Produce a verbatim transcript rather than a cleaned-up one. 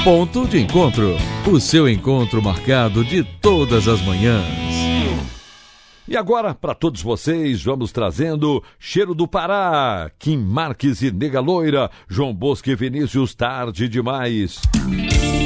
Ponto de Encontro, o seu encontro marcado de todas as manhãs. E agora, para todos vocês, vamos trazendo Cheiro do Pará, Kim Marques e Nega Loira, João Bosco e Vinícius, Tarde Demais.